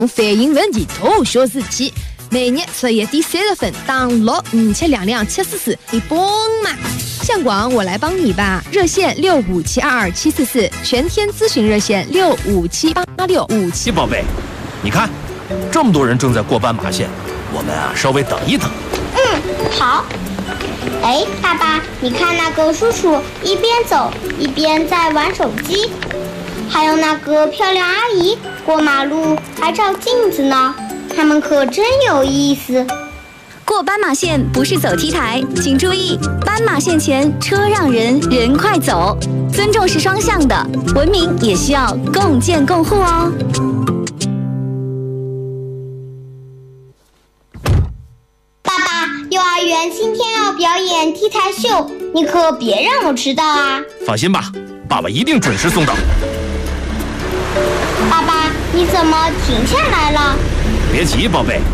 反映问题多学事体。每日11点30分，打6572274，你帮嘛？相广我来帮你吧，热线657227744，全天咨询热线6578657。 宝贝，你看，这么多人正在过斑马线，我们啊稍微等一等。 好。哎，爸爸，你看那个叔叔一边走一边在玩手机，还有那个漂亮阿姨过马路还照镜子呢，他们可真有意思。 过斑马线不是走 T 台，请注意，斑马线前车让人，人快走。尊重是双向的，文明也需要共建共护哦。 爸爸，幼儿园今天要表演 T 台秀，你可别让我迟到啊！ 放心吧，爸爸一定准时送到。 爸爸，你怎么停下来了？ 别急，宝贝。